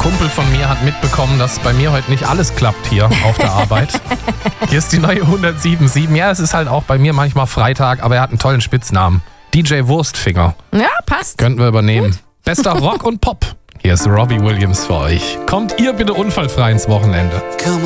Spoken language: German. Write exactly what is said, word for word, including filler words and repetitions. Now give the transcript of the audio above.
Kumpel von mir hat mitbekommen, dass bei mir heute nicht alles klappt hier auf der Arbeit. Hier ist die neue hundertsieben Komma sieben. Ja, es ist halt auch bei mir manchmal Freitag, aber er hat einen tollen Spitznamen. D J Wurstfinger. Ja, passt. Könnten wir übernehmen. Gut. Bester Rock und Pop. Hier ist Robbie Williams für euch. Kommt ihr bitte unfallfrei ins Wochenende.